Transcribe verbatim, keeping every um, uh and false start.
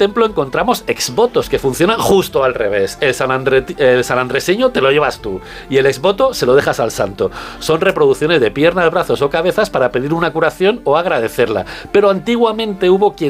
templo encontramos exvotos que funcionan justo al revés. El, salandre, el salandreseño te lo llevas tú y el exvoto se lo dejas al santo. Son reproducciones de piernas, brazos o cabezas para pedir una curación o agradecerla. Pero antiguamente hubo quien